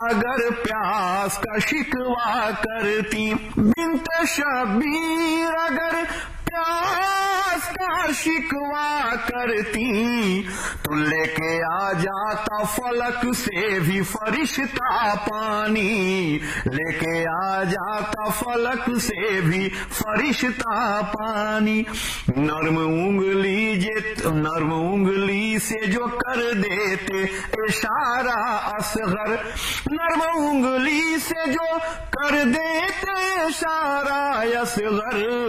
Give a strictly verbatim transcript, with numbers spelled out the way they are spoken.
अगर प्यास का शिकवा करती, बिन्त शबीर अगर प्यास का शिकवा करती, तो लेके आ जाता फलक से भी फरिश्ता पानी, लेके आ जाता फलक से भी फरिश्ता पानी। नर्म उंगली जे नर्म उंगली से जो कर देते इशारा असगर, नर्म उंगली से जो कर देते इशारा असगर,